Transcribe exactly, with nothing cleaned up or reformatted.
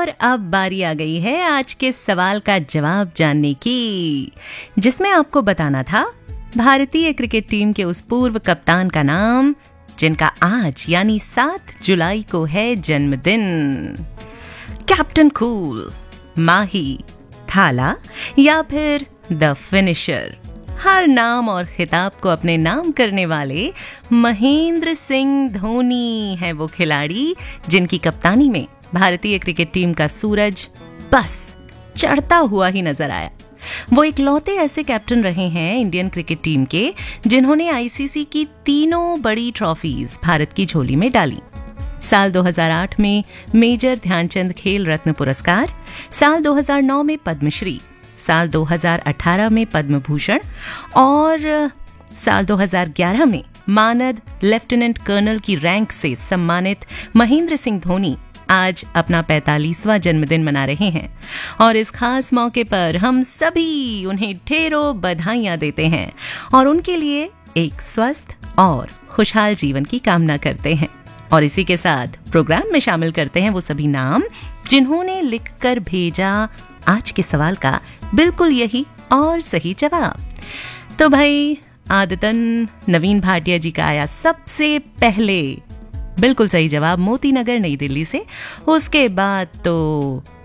और अब बारी आ गई है आज के सवाल का जवाब जानने की, जिसमें आपको बताना था भारतीय क्रिकेट टीम के उस पूर्व कप्तान का नाम जिनका आज यानी सात जुलाई को है जन्मदिन। कैप्टन कूल, माही, थाला या फिर द फिनिशर। हर नाम और खिताब को अपने नाम करने वाले महेंद्र सिंह धोनी है वो खिलाड़ी जिनकी कप्तानी में भारतीय क्रिकेट टीम का सूरज बस चढ़ता हुआ ही नजर आया। वो इकलौते ऐसे कैप्टन रहे हैं इंडियन क्रिकेट टीम के जिन्होंने आईसीसी की तीनों बड़ी ट्रॉफीज भारत की झोली में डाली। साल दो हज़ार आठ में मेजर ध्यानचंद खेल रत्न पुरस्कार, साल दो हज़ार नौ में पद्मश्री, साल दो हज़ार अठारह में पद्म भूषण और साल दो हज़ार ग्यारह में मानद लेफ्टिनेंट कर्नल की रैंक से सम्मानित महेंद्र सिंह धोनी आज अपना पैंतालीसवां जन्मदिन मना रहे हैं। और इस खास मौके पर हम सभी उन्हें ढेरों बधाइयां देते हैं और उनके लिए एक स्वस्थ और खुशहाल जीवन की कामना करते हैं। और इसी के साथ प्रोग्राम में शामिल करते हैं वो सभी नाम जिन्होंने लिखकर भेजा आज के सवाल का बिल्कुल यही और सही जवाब। तो भाई आदतन नवीन भाटिया जी का आया सबसे पहले बिल्कुल सही जवाब मोती नगर नई दिल्ली से। उसके बाद तो